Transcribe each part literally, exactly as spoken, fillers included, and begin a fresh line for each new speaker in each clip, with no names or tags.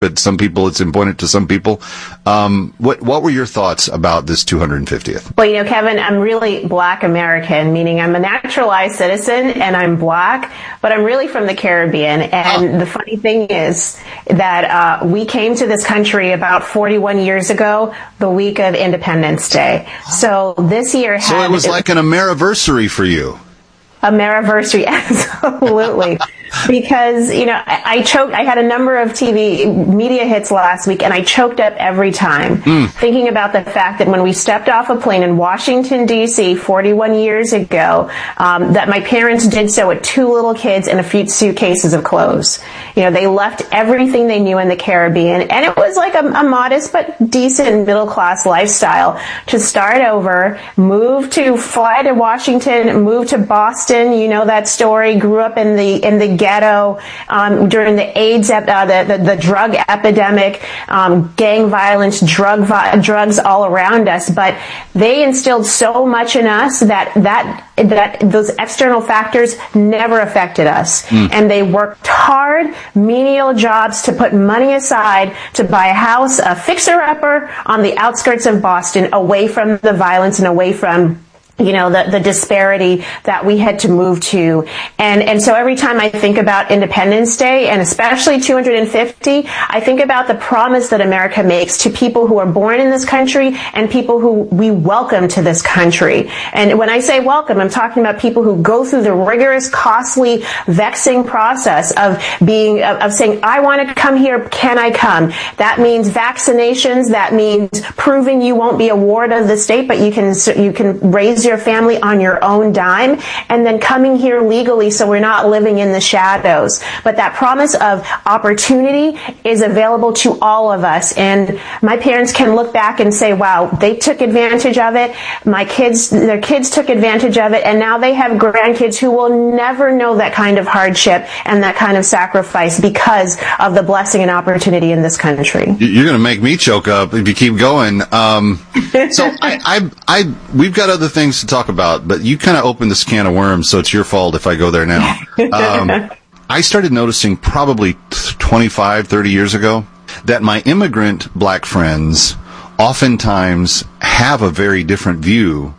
but some people it's important to some people. Um, what what were your thoughts about this two hundred fiftieth?
Well, you know, Kevin, I'm really Black American, meaning I'm a naturalized citizen and I'm Black, but I'm really from the Caribbean. And oh. the funny thing is that uh, we came to this country about forty-one years ago, the week of Independence Day. So this year had...
So it was like an Ameriversary for you.
Ameriversary, absolutely. Because, you know, I, I choked, I had a number of T V media hits last week, and I choked up every time, mm. thinking about the fact that when we stepped off a plane in Washington, D C forty-one years ago, um, that my parents did so with two little kids and a few suitcases of clothes. You know, they left everything they knew in the Caribbean, and it was like a, a modest but decent middle-class lifestyle to start over, move to, fly to Washington, move to Boston. You know that story, grew up in the, in the ghetto um, during the AIDS, ep- uh, the, the the drug epidemic, um, gang violence, drug vi- drugs all around us. But they instilled so much in us that that that those external factors never affected us, mm. and they worked hard, menial jobs to put money aside to buy a house, a fixer-upper on the outskirts of Boston, away from the violence and away from, you know, the, the disparity that we had to move to. And, and so every time I think about Independence Day, and especially two hundred fifty, I think about the promise that America makes to people who are born in this country and people who we welcome to this country. And when I say welcome, I'm talking about people who go through the rigorous, costly, vexing process of being, of, of saying, I want to come here, can I come? That means vaccinations, that means proving you won't be a ward of the state, but you can, you can raise your your family on your own dime, and then coming here legally so we're not living in the shadows. But that promise of opportunity is available to all of us, and my parents can look back and say, wow, they took advantage of it. My kids, their kids took advantage of it, and now they have grandkids who will never know that kind of hardship and that kind of sacrifice because of the blessing and opportunity in this country.
You're going to make me choke up if you keep going. Um, so I, I, I, we've got other things to talk about, but you kind of opened this can of worms, so it's your fault if I go there now. Um, I started noticing probably twenty-five, thirty years ago that my immigrant Black friends oftentimes have a very different view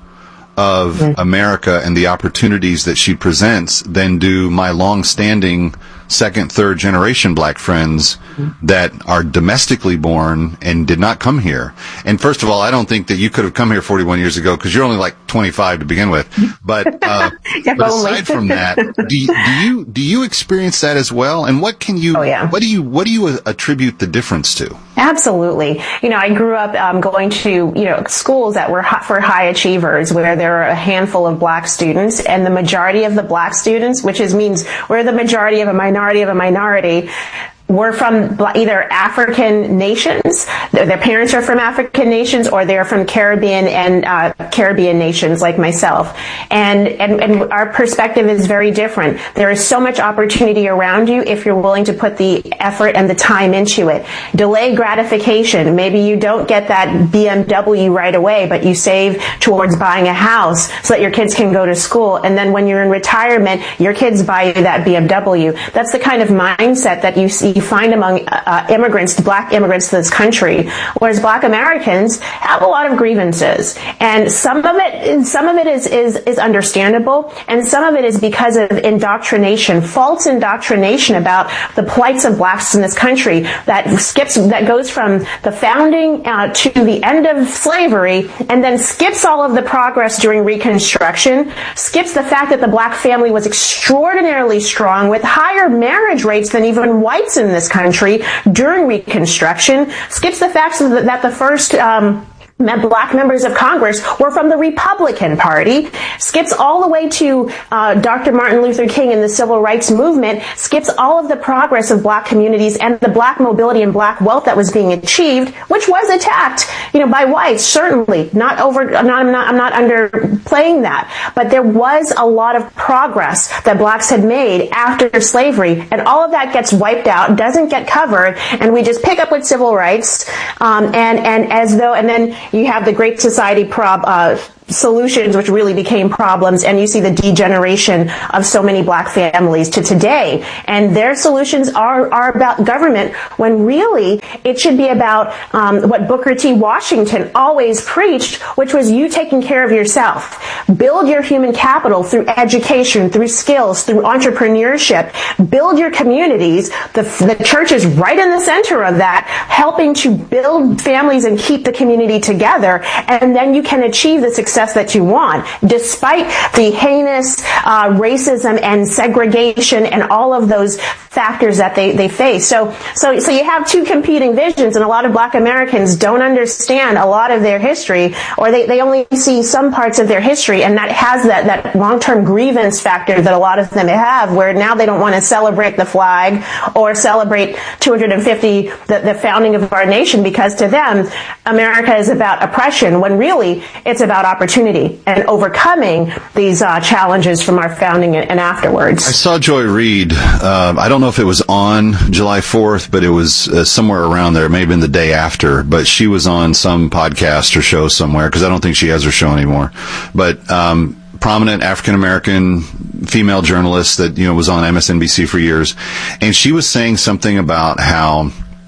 of mm-hmm. America and the opportunities that she presents than do my long-standing second, third generation Black friends mm-hmm. that are domestically born and did not come here. And first of all, I don't think that you could have come here forty-one years ago because you're only like twenty-five to begin with. But, uh, but aside from that, do you, do you do you experience that as well? And what can you? Oh, yeah. What do you what do you attribute the difference to?
Absolutely. You know, I grew up um, going to, you know, schools that were for high achievers where there are a handful of Black students, and the majority of the Black students, which is means we're the majority of a minority of a minority, were from either African nations, their parents are from African nations, or they're from Caribbean and uh, Caribbean nations like myself. And, and and our perspective is very different. There is so much opportunity around you if you're willing to put the effort and the time into it. Delayed gratification. Maybe you don't get that B M W right away, but you save towards buying a house so that your kids can go to school. And then when you're in retirement, your kids buy you that B M W. That's the kind of mindset that you see find among uh, immigrants, Black immigrants to this country, whereas Black Americans have a lot of grievances, and some of it, some of it is is is understandable, and some of it is because of indoctrination, false indoctrination about the plights of Blacks in this country that skips, that goes from the founding uh, to the end of slavery, and then skips all of the progress during Reconstruction, skips the fact that the Black family was extraordinarily strong with higher marriage rates than even whites in this country during Reconstruction, skips the fact that the first um, Black members of Congress were from the Republican Party, skips all the way to uh, Doctor Martin Luther King and the Civil Rights Movement, skips all of the progress of Black communities and the Black mobility and Black wealth that was being achieved, which was attacked, you know, by whites, certainly. Not over, not, I'm not, I'm not underplaying that, but there was a lot of progress that Blacks had made after slavery, and all of that gets wiped out, doesn't get covered, and we just pick up with civil rights, um, and and as though, and then you have the Great Society prob, uh, solutions, which really became problems, and you see the degeneration of so many black families to today. And their solutions are, are about government, when really it should be about um, what Booker T. Washington always preached, which was you taking care of yourself. Build your human capital through education, through skills, through entrepreneurship. Build your communities. The, the church is right in the center of that, helping to build families and keep the community together, and then you can achieve the success that you want, despite the heinous uh, racism and segregation and all of those factors that they, they face. So, so, so you have two competing visions, and a lot of black Americans don't understand a lot of their history, or they, they only see some parts of their history, and that has that, that long-term grievance factor that a lot of them have, where now they don't want to celebrate the flag or celebrate two hundred fifty, the, the founding of our nation, because to them, America is about oppression, when really it's about opportunity and overcoming these uh, challenges from our founding and afterwards.
I saw Joy Reid. Uh, I don't know if it was on July fourth, but it was uh, somewhere around there. It may have been the day after, but she was on some podcast or show somewhere, because I don't think she has her show anymore. But um, prominent African-American female journalist that, you know, was on M S N B C for years, and she was saying something about how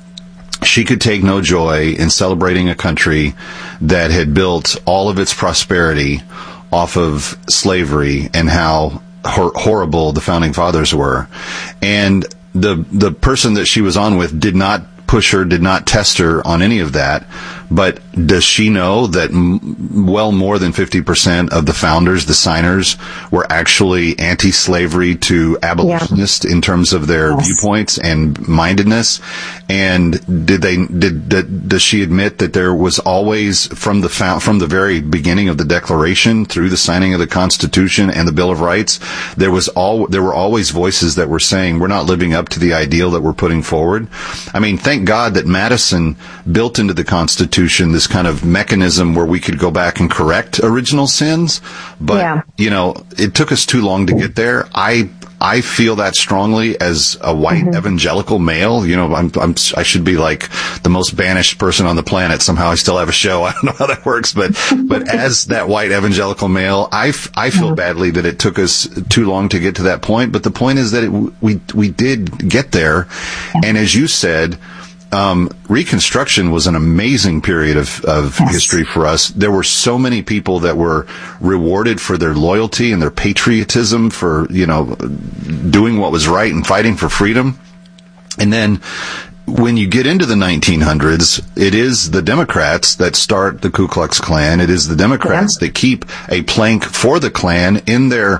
she could take no joy in celebrating a country that had built all of its prosperity off of slavery, and how hor- horrible the founding fathers were. And the the person that she was on with did not push her, did not test her on any of that. But does she know that m- well more than fifty percent of the founders, the signers, were actually anti-slavery to abolitionists, yeah, in terms of their yes. viewpoints and mindedness? And did they did, did does she admit that there was always, from the found, from the very beginning of the Declaration through the signing of the Constitution and the Bill of Rights, there was all there were always voices that were saying we're not living up to the ideal that we're putting forward? I mean, thank God that Madison built into the Constitution this kind of mechanism where we could go back and correct original sins. But, yeah. you know, it took us too long to get there. I I feel that strongly as a white mm-hmm. evangelical male. You know, I'm, I'm, I should be like the most banished person on the planet. Somehow I still have a show. I don't know how that works, but, but as that white evangelical male, I, f- I feel mm-hmm. badly that it took us too long to get to that point. But the point is that it, we, we did get there. Yeah. And as you said, Um, Reconstruction was an amazing period of, of yes. history for us. There were so many people that were rewarded for their loyalty and their patriotism, for, you know, doing what was right and fighting for freedom. And then when you get into the nineteen hundreds, it is the Democrats that start the Ku Klux Klan. It is the Democrats yeah. that keep a plank for the Klan in their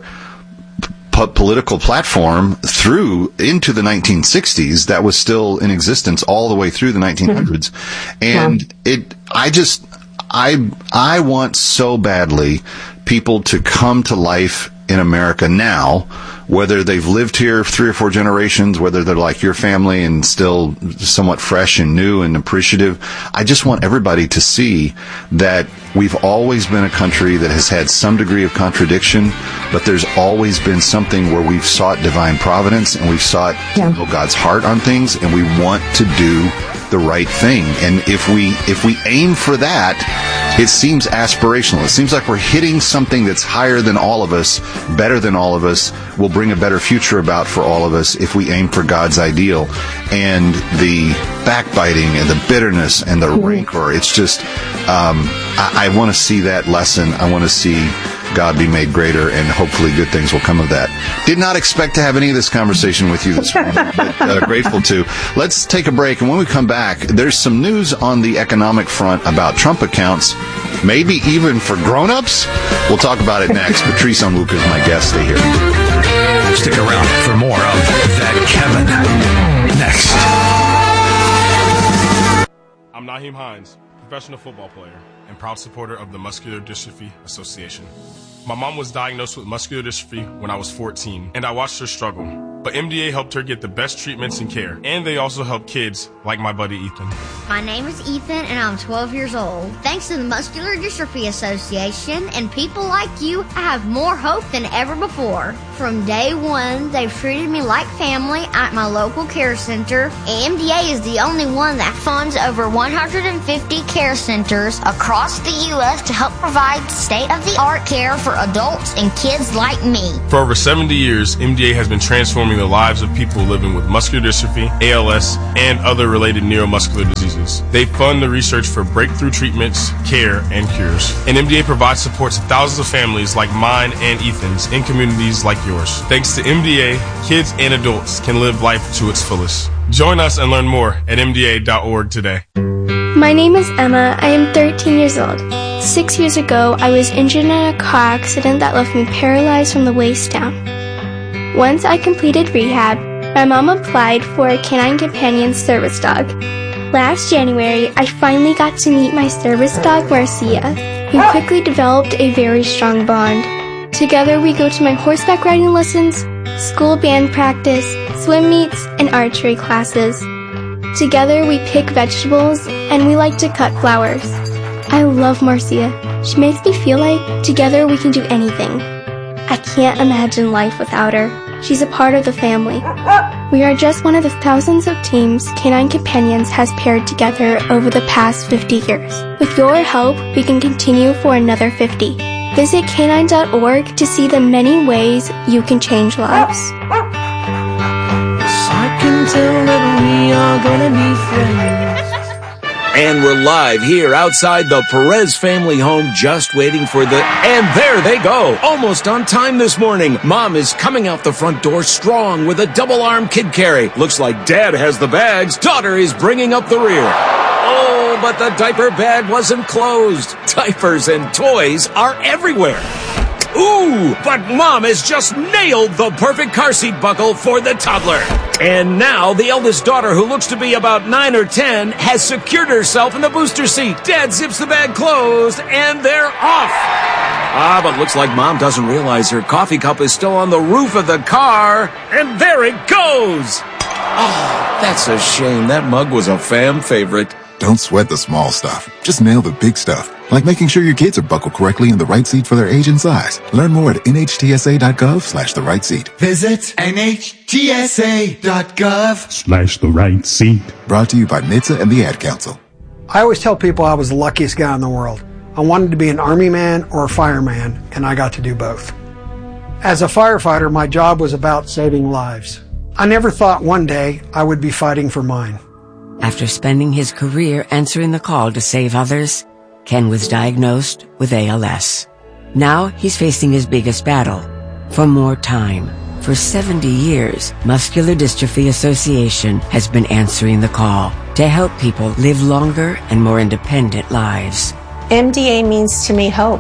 political platform through into the nineteen sixties. That was still in existence all the way through the nineteen hundreds. And yeah. it, I just, I, I want so badly people to come to life in America now, whether they've lived here three or four generations, whether they're like your family and still somewhat fresh and new and appreciative. I just want everybody to see that we've always been a country that has had some degree of contradiction, but there's always been something where we've sought divine providence and we've sought yeah. to know God's heart on things, and we want to do the right thing. And if we if we aim for that, it seems aspirational. It seems like we're hitting something that's higher than all of us, better than all of us, will bring a better future about for all of us if we aim for God's ideal. And the backbiting and the bitterness and the mm-hmm. rancor, it's just, um, I, I want to see that lesson. I want to see God be made greater, and hopefully good things will come of that. Did not expect to have any of this conversation with you this morning, but uh, grateful to. Let's take a break, and when we come back, there's some news on the economic front about Trump accounts, maybe even for grown-ups. We'll talk about it next. Patrice Onwuka is my guest. Stay here.
Stick around for more of That Kevin next.
I'm Naheem Hines, professional football player and proud supporter of the Muscular Dystrophy Association. My mom was diagnosed with muscular dystrophy when I was fourteen, and I watched her struggle. But M D A helped her get the best treatments and care, and they also help kids like my buddy Ethan.
My name is Ethan, and I'm twelve years old. Thanks to the Muscular Dystrophy Association and people like you, I have more hope than ever before. From day one, they've treated me like family at my local care center. M D A is the only one that funds over one hundred fifty care centers across across the U S to help provide state-of-the-art care for adults and kids like me.
For over seventy years, M D A has been transforming the lives of people living with muscular dystrophy, A L S, and other related neuromuscular diseases. They fund the research for breakthrough treatments, care, and cures. And M D A provides support to thousands of families like mine and Ethan's in communities like yours. Thanks to M D A, kids and adults can live life to its fullest. Join us and learn more at M D A dot org today.
My name is Emma. I am thirteen years old. Six years ago, I was injured in a car accident that left me paralyzed from the waist down. Once I completed rehab, my mom applied for a Canine Companion service dog. Last January, I finally got to meet my service dog, Marcia. We quickly developed a very strong bond. Together, we go to my horseback riding lessons, school band practice, swim meets, and archery classes. Together, we pick vegetables, and we like to cut flowers. I love Marcia. She makes me feel like together we can do anything. I can't imagine life without her. She's a part of the family. We are just one of the thousands of teams Canine Companions has paired together over the past fifty years. With your help, we can continue for another fifty. Visit canine dot org to see the many ways you can change lives.
I can tell that we are gonna be friends.
And we're live here outside the Perez family home, just waiting for the... And there they go! Almost on time this morning. Mom is coming out the front door strong with a double-arm kid carry. Looks like Dad has the bags. Daughter is bringing up the rear. Oh, but the diaper bag wasn't closed. Diapers and toys are everywhere. Ooh, but Mom has just nailed the perfect car seat buckle for the toddler. And now the eldest daughter, who looks to be about nine or ten, has secured herself in the booster seat. Dad zips the bag closed, and they're off. Ah, but looks like Mom doesn't realize her coffee cup is still on the roof of the car. And there it goes. Oh, that's a shame. That mug was a fam favorite.
Don't sweat the small stuff. Just nail the big stuff, like making sure your kids are buckled correctly in the right seat for their age and size. Learn more at N H T S A dot gov slash the right seat.
Visit N H T S A dot gov
slash the right seat.
Brought to you by N H T S A and the Ad Council.
I always tell people I was the luckiest guy in the world. I wanted to be an Army man or a fireman, and I got to do both. As a firefighter, my job was about saving lives. I never thought one day I would be fighting for mine.
After spending his career answering the call to save others, Ken was diagnosed with A L S. Now he's facing his biggest battle, for more time. For seventy years, Muscular Dystrophy Association has been answering the call to help people live longer and more independent lives.
M D A means to me hope.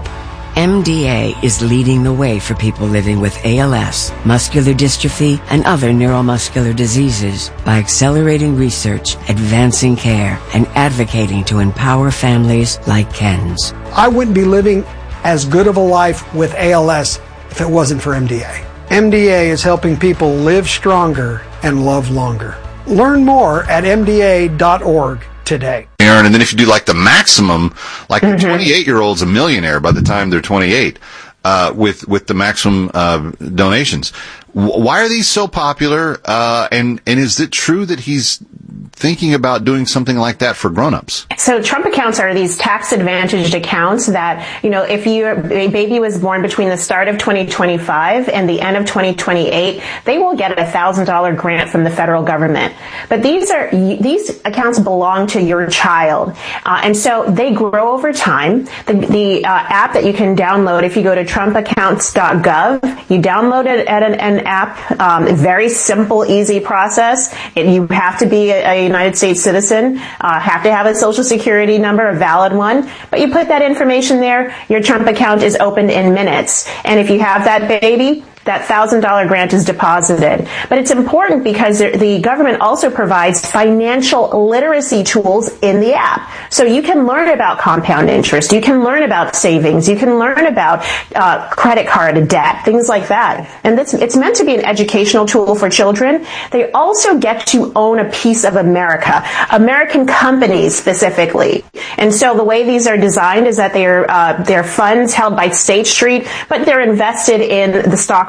M D A is leading the way for people living with A L S, muscular dystrophy, and other neuromuscular diseases by accelerating research, advancing care, and advocating to empower families like Ken's.
I wouldn't be living as good of a life with A L S if it wasn't for M D A. M D A is helping people live stronger and love longer. Learn more at M D A dot org today.
Aaron, and then if you do like the maximum, like mm-hmm. the twenty-eight-year-old's a millionaire by the time they're twenty-eight, uh, with, with the maximum, uh, donations. W- why are these so popular? Uh, and, and is it true that he's thinking about doing something like that for grown-ups?
So Trump accounts are these tax-advantaged accounts that, you know, if your baby was born between the start of twenty twenty-five and the end of twenty twenty-eight, they will get a one thousand dollars grant from the federal government. But these are these accounts belong to your child, uh, and so they grow over time. The, the uh, app that you can download, if you go to trump accounts dot gov, you download it at an, an app. Um, very simple, easy process. It, you have to be a, a United States citizen, uh, have to have a social security number, a valid one, but you put that information there, your Trump account is opened in minutes. And if you have that baby, that one thousand dollars grant is deposited. But it's important because the government also provides financial literacy tools in the app. So you can learn about compound interest, you can learn about savings, you can learn about uh, credit card debt, things like that. And that's, it's meant to be an educational tool for children. They also get to own a piece of America, American companies specifically. And so the way these are designed is that they're, uh, they're funds held by State Street, but they're invested in the stock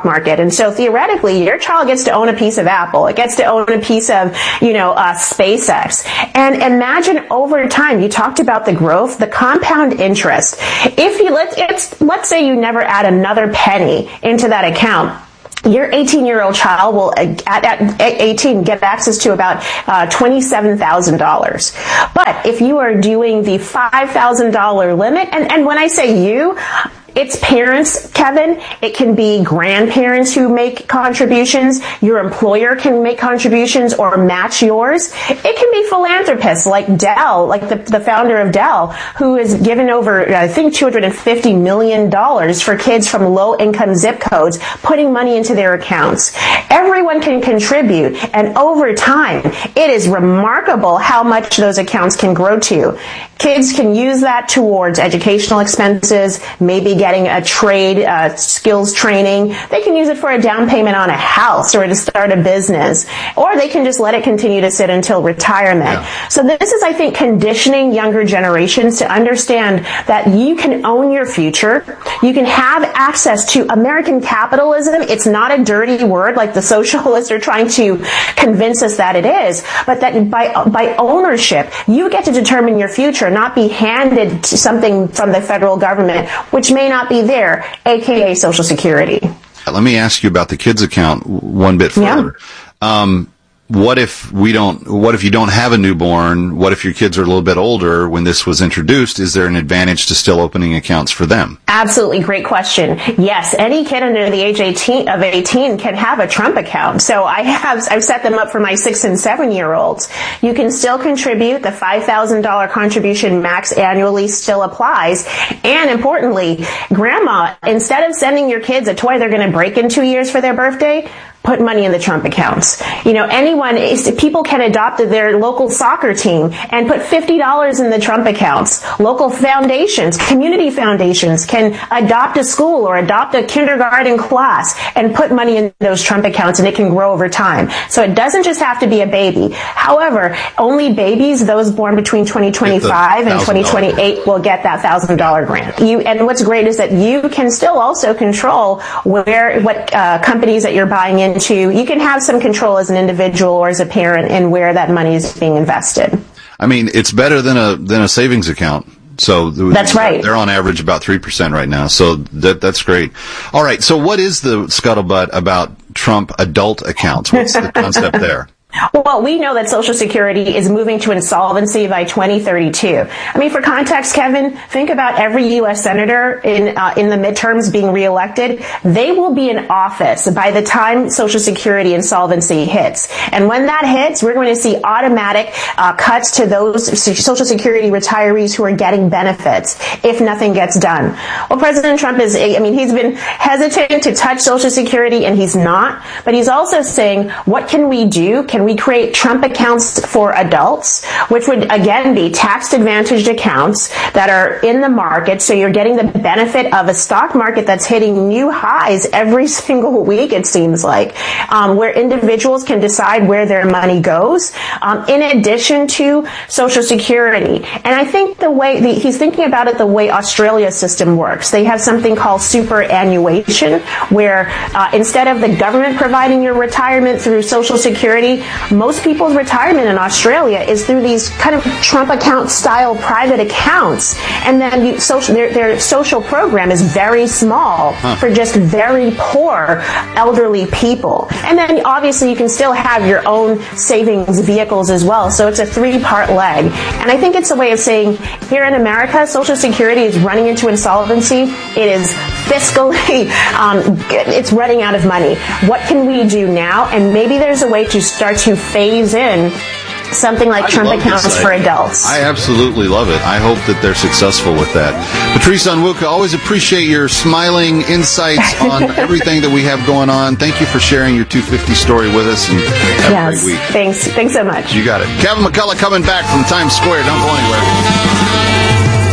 market. And so theoretically, your child gets to own a piece of Apple. It gets to own a piece of, you know, uh, SpaceX. And imagine over time, you talked about the growth, the compound interest. If you, let's, it's, let's say you never add another penny into that account, your eighteen-year-old child will, at, at eighteen, get access to about uh, twenty-seven thousand dollars. But if you are doing the five thousand dollars limit, and, and when I say you, it's parents, Kevin. It can be grandparents who make contributions. Your employer can make contributions or match yours. It can be philanthropists like Dell, like the, the founder of Dell, who has given over, I think, two hundred fifty million dollars for kids from low-income zip codes, putting money into their accounts. Everyone can contribute, and over time, it is remarkable how much those accounts can grow to. Kids can use that towards educational expenses, maybe getting a trade, uh, skills training. They can use it for a down payment on a house or to start a business. Or they can just let it continue to sit until retirement. Yeah. So this is, I think, conditioning younger generations to understand that you can own your future. You can have access to American capitalism. It's not a dirty word like the socialists are trying to convince us that it is, but that by, by ownership, you get to determine your future, not be handed to something from the federal government, which may not be there, aka Social Security.
Let me ask you about the kids account one bit further. Yeah. Um, what if we don't, what if you don't have a newborn? What if your kids are a little bit older when this was introduced? Is there an advantage to still opening accounts for them?
Absolutely. Great question. Yes. Any kid under the age eighteen of eighteen can have a Trump account. So I have, I've set them up for my six and seven year olds. You can still contribute. The five thousand dollars contribution max annually still applies. And importantly, grandma, instead of sending your kids a toy they're going to break in two years for their birthday, put money in the Trump accounts. You know, anyone, people can adopt their local soccer team and put fifty dollars in the Trump accounts. Local foundations, community foundations can adopt a school or adopt a kindergarten class and put money in those Trump accounts, and it can grow over time. So it doesn't just have to be a baby. However, only babies, those born between twenty twenty-five and twenty twenty-eight, will get that one thousand dollars grant. You, and what's great is that you can still also control where, what uh, companies that you're buying in. To, you can have some control as an individual or as a parent in where that money is being invested.
I mean, it's better than a than a savings account. So
that's right.
They're on average about three percent right now. So that that's great. All right. So what is the scuttlebutt about Trump adult accounts? What's the concept there?
Well, we know that Social Security is moving to insolvency by twenty thirty-two. I mean, for context, Kevin, think about every U S senator in uh, in the midterms being reelected. They will be in office by the time Social Security insolvency hits. And when that hits, we're going to see automatic uh, cuts to those Social Security retirees who are getting benefits if nothing gets done. Well, President Trump is, I mean, he's been hesitant to touch Social Security, and he's not. But he's also saying, what can we do? Can we create Trump accounts for adults, which would, again, be tax-advantaged accounts that are in the market, so you're getting the benefit of a stock market that's hitting new highs every single week, it seems like, um, where individuals can decide where their money goes, um, in addition to Social Security. And I think the way, the, he's thinking about it the way Australia's system works. They have something called superannuation, where uh, instead of the government providing your retirement through Social Security, most people's retirement in Australia is through these kind of Trump account style private accounts. And then you, social, their, their social program is very small huh. for just very poor elderly people. And then obviously you can still have your own savings vehicles as well. So it's a three-part leg. And I think it's a way of saying, here in America, Social Security is running into insolvency. It is fiscally, um, it's running out of money. What can we do now? And maybe there's a way to start to phase in something like I Trump accounts for adults.
I absolutely love it. I hope that they're successful with that. Patrice Onwuka, always appreciate your smiling insights on everything that we have going on. Thank you for sharing your two fifty story with us, and have
yes,
a great week.
Thanks. Thanks so much.
You got it. Kevin McCullough coming back from Times Square. Don't go anywhere.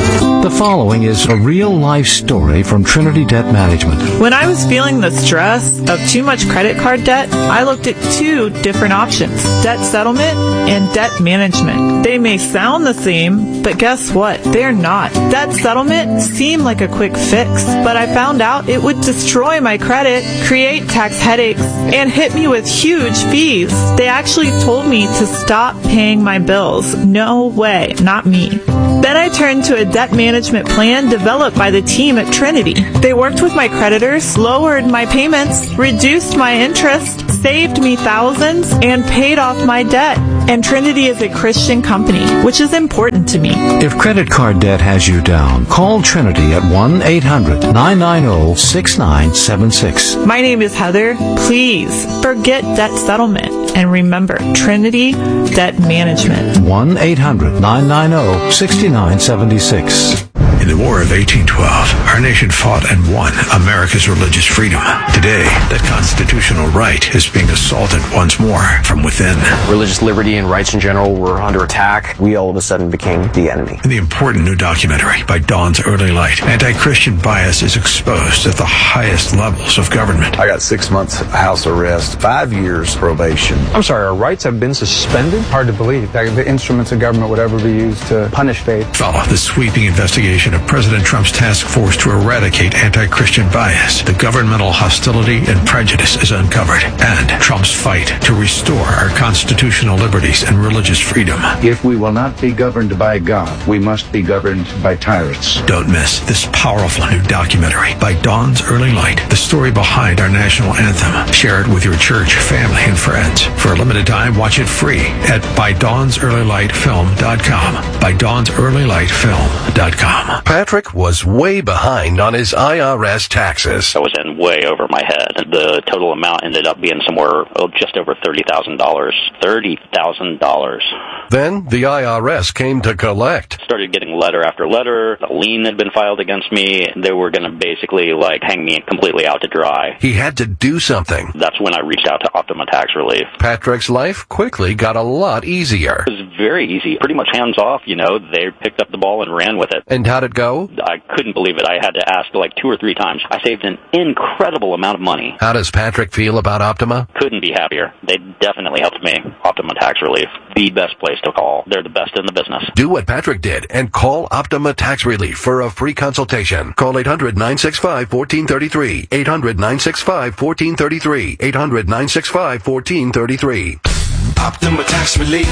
The following is a real-life story from Trinity Debt Management.
When I was feeling the stress of too much credit card debt, I looked at two different options, debt settlement and debt management. They may sound the same, but guess what? They're not. Debt settlement seemed like a quick fix, but I found out it would destroy my credit, create tax headaches, and hit me with huge fees. They actually told me to stop paying my bills. No way, not me. Then I turned to a debt management plan developed by the team at Trinity. They worked with my creditors, lowered my payments, reduced my interest, saved me thousands, and paid off my debt. And Trinity is a Christian company, which is important to me.
If credit card debt has you down, call Trinity at one eight hundred nine nine zero six nine seven six.
My name is Heather. Please forget debt settlement and remember Trinity Debt Management.
one eight hundred nine nine zero six nine seven six.
In the War of eighteen twelve, our nation fought and won America's religious freedom. Today, that constitutional right is being assaulted once more from within.
Religious liberty and rights in general were under attack. We all of a sudden became the enemy.
In the important new documentary by Dawn's Early Light, anti-Christian bias is exposed at the highest levels of government.
I got six months house arrest, five years probation.
I'm sorry, our rights have been suspended? Hard to believe that the instruments of government would ever be used to punish faith.
Follow the sweeping investigation of President Trump's task force to eradicate anti-Christian bias. The governmental hostility and prejudice is uncovered, and Trump's fight to restore our constitutional liberties and religious freedom.
If we will not be governed by God, we must be governed by tyrants.
Don't miss this powerful new documentary by Dawn's Early Light, the story behind our national anthem. Share it with your church, family, and friends. For a limited time, watch it free at by dawns early light film dot com. by dawns early light film dot com.
Patrick was way behind on his I R S taxes.
I was in way over my head. The total amount ended up being somewhere oh, just over thirty thousand dollars. thirty thousand dollars.
Then the I R S came to collect.
Started getting letter after letter. A lien had been filed against me. They were going to basically like hang me completely out to dry.
He had to do something.
That's when I reached out to Optima Tax Relief.
Patrick's life quickly got a lot easier.
It was very easy. Pretty much hands off, you know. They picked up the ball and ran with it.
And how'd it go?
I couldn't believe it. I had to ask like two or three times. I saved an incredible amount of money.
How does Patrick feel about Optima?
Couldn't be happier. They definitely helped me. Optima Tax Relief. The best place to call. They're the best in the business.
Do what Patrick did and call Optima Tax Relief for a free consultation. Call eight hundred nine six five one four three three. eight hundred nine six five one four three three. eight hundred nine six five one four three three.
Optima Tax Relief.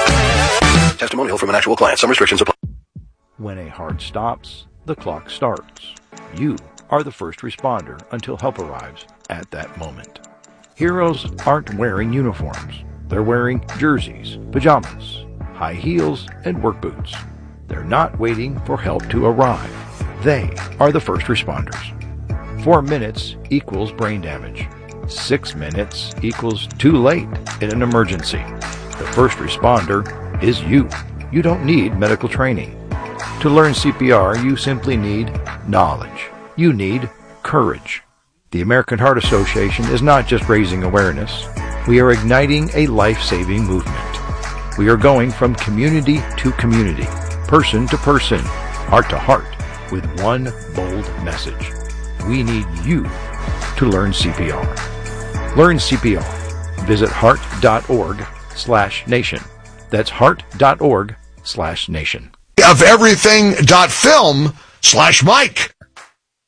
Testimonial from an actual client. Some restrictions apply.
When a heart stops, the clock starts. You are the first responder until help arrives at that moment. Heroes aren't wearing uniforms. They're wearing jerseys, pajamas, high heels, and work boots. They're not waiting for help to arrive. They are the first responders. Four minutes equals brain damage. Six minutes equals too late in an emergency. The first responder is you. You don't need medical training. To learn C P R, you simply need knowledge. You need courage. The American Heart Association is not just raising awareness. We are igniting a life-saving movement. We are going from community to community, person to person, heart to heart, with one bold message. We need you to learn C P R. Learn C P R. Visit heart.org slash nation. That's heart.org slash nation.
Of everything.film slash Mike.